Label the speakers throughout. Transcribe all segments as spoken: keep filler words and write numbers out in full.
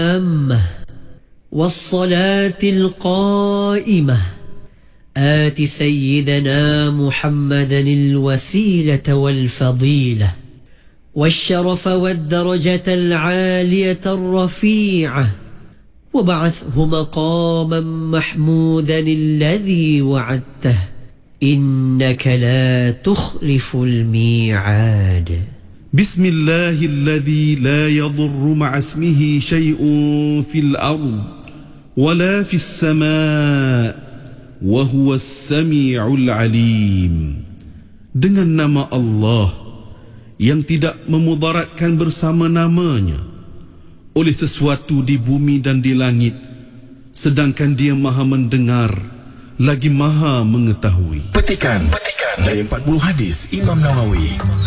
Speaker 1: التامة والصلاة القائمة آت سيدنا محمدا الوسيلة والفضيلة والشرف والدرجة العالية الرفيعة وبعثه مقاما محمودا الذي وعدته إنك لا تخلف الميعاد.
Speaker 2: بسم الله الذي لا يضر مع اسمه شيء في الأرض ولا في السماء وهو السميع العليم. Dengan nama Allah yang tidak memudaratkan bersama namanya oleh sesuatu di bumi dan di langit, sedangkan Dia Maha mendengar lagi Maha mengetahui.
Speaker 3: Petikan, Petikan dari empat puluh hadis Imam Nawawi.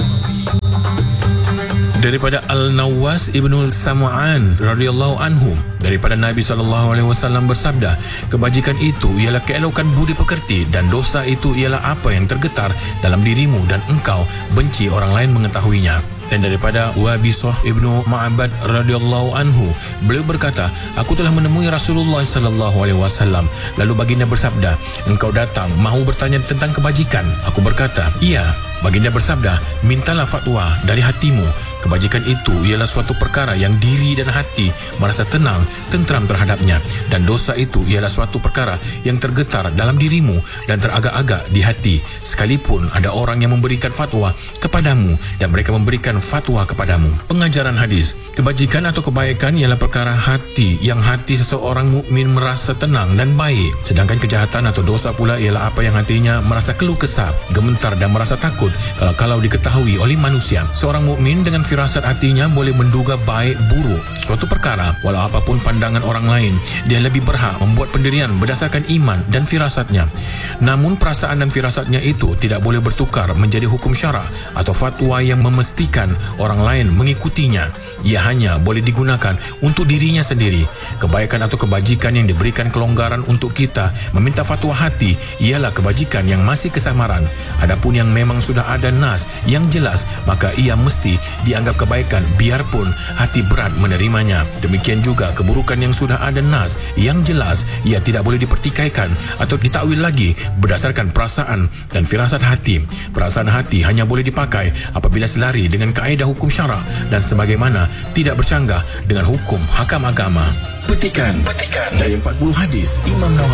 Speaker 3: Daripada Al-Nawas Ibnu Sam'an radhiyallahu anhu, daripada Nabi sallallahu alaihi wasallam bersabda, kebajikan itu ialah keelokan budi pekerti dan dosa itu ialah apa yang tergetar dalam dirimu dan engkau benci orang lain mengetahuinya. Dan daripada Wabisah Ibnu Ma'bad radhiyallahu anhu, beliau berkata, aku telah menemui Rasulullah sallallahu alaihi wasallam, lalu baginda bersabda, engkau datang mahu bertanya tentang kebajikan. Aku berkata, iya. Baginda bersabda, mintalah fatwa dari hatimu. Kebajikan itu ialah suatu perkara yang diri dan hati merasa tenang, tentram terhadapnya, dan dosa itu ialah suatu perkara yang tergetar dalam dirimu dan teragak-agak di hati, sekalipun ada orang yang memberikan fatwa kepadamu dan mereka memberikan fatwa kepadamu. Pengajaran hadis, kebajikan atau kebaikan ialah perkara hati yang hati seseorang mukmin merasa tenang dan baik, sedangkan kejahatan atau dosa pula ialah apa yang hatinya merasa keluh kesah, gemetar dan merasa takut kalau-kalau diketahui oleh manusia. Seorang mukmin dengan firasat hatinya boleh menduga baik buruk suatu perkara, walau apapun pandangan orang lain, dia lebih berhak membuat pendirian berdasarkan iman dan firasatnya. Namun perasaan dan firasatnya itu tidak boleh bertukar menjadi hukum syara atau fatwa yang memastikan orang lain mengikutinya. Ia hanya boleh digunakan untuk dirinya sendiri. Kebaikan atau kebajikan yang diberikan kelonggaran untuk kita meminta fatwa hati ialah kebajikan yang masih kesamaran. Adapun yang memang sudah ada nas yang jelas, maka ia mesti dianggap kebaikan biarpun hati berat menerimanya. Demikian juga keburukan yang sudah ada nas yang jelas, ia tidak boleh dipertikaikan atau ditakwil lagi berdasarkan perasaan dan firasat hati. Perasaan hati hanya boleh dipakai apabila selari dengan kaedah hukum syara dan sebagaimana tidak bercanggah dengan hukum hakam agama. Petikan, Petikan dari empat puluh hadis Imam Nawawi.